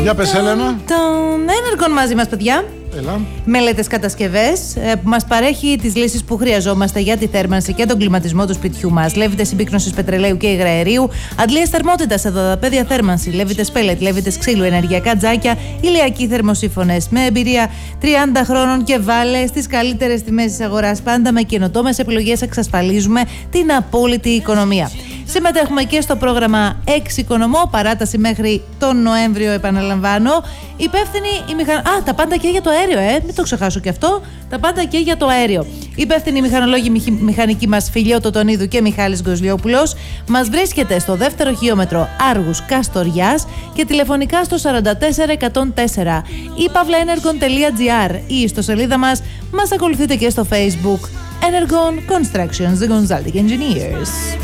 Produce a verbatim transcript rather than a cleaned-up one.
Για πες, Έλενα. Των Energon μαζί μας, παιδιά. Έλα. Μελέτες κατασκευές που μας παρέχει τις λύσεις που χρειαζόμαστε για τη θέρμανση και τον κλιματισμό του σπιτιού μας. Λέβητες συμπίκνωσης πετρελαίου και υγραερίου, αντλίες θερμότητας σε δωδαπέδια θέρμανση, λέβητες πέλετ, λέβητες ξύλου, ενεργειακά τζάκια, ηλιακοί θερμοσύφωνες. Με εμπειρία τριάντα χρόνων και βάλε στις καλύτερες τιμές της αγοράς. Πάντα με καινοτόμες επιλογές εξασφαλίζουμε την απόλυτη οικονομία. Συμμετέχουμε και στο πρόγραμμα Εξοικονομώ, παράταση μέχρι τον Νοέμβριο, επαναλαμβάνω. Υπεύθυνη η μηχαν... Α, τα πάντα και για το αέριο, ε, μην το ξεχάσω και αυτό. Τα πάντα και για το αέριο. Υπεύθυνοι μηχανολόγοι μηχ... μηχανικοί μας Φιλιώτο Τονίδου και Μιχάλης Γκοσλιόπουλος. Μας βρίσκεται στο δεύτερο χιλιόμετρο Άργους Καστοριάς και τηλεφωνικά στο σαράντα τέσσερα εκατόν τέσσερα ή παύλαenergon τελεία gr ή στο σελίδα μας. Μας ακολουθείτε και στο Facebook. Energon Constructions, the Consulting Engineers.